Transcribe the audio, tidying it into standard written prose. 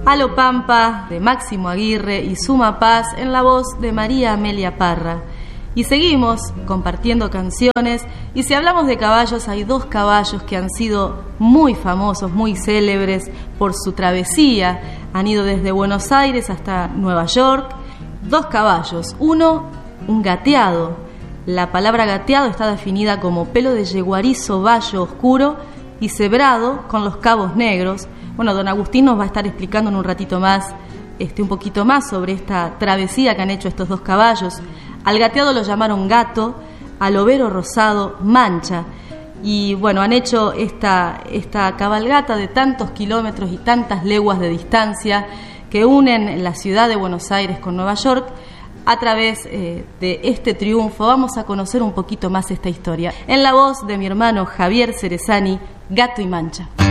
Alo Pampa, de Máximo Aguirre, y Suma Paz, en la voz de María Amelia Parra. Y seguimos compartiendo canciones, y si hablamos de caballos, hay dos caballos que han sido muy famosos, muy célebres por su travesía. Han ido desde Buenos Aires hasta Nueva York. Dos caballos, uno, un gateado. La palabra gateado está definida como pelo de yeguarizo vallo oscuro y cebrado con los cabos negros. Bueno, don Agustín nos va a estar explicando en un ratito más, un poquito más sobre esta travesía que han hecho estos dos caballos. Al gateado lo llamaron Gato, al overo rosado Mancha. Y bueno, han hecho esta cabalgata de tantos kilómetros y tantas leguas de distancia que unen la ciudad de Buenos Aires con Nueva York. A través de este triunfo vamos a conocer un poquito más esta historia. En la voz de mi hermano Javier Cerezani, Gato y Mancha.